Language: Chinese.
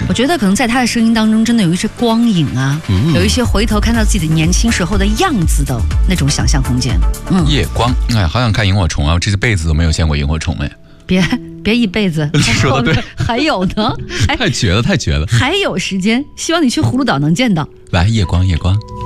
我觉得可能在他的声音当中真的有一些光影啊，有一些回头看到自己的年轻时候的样子的那种想象空间。 夜光，哎，好想看萤火虫啊！我这辈子都没有见过萤火虫哎。 别一辈子， 说的对， 还有呢， 太绝了，太绝了！ 还有时间，希望你去葫芦岛能见到。 来，夜光，夜光。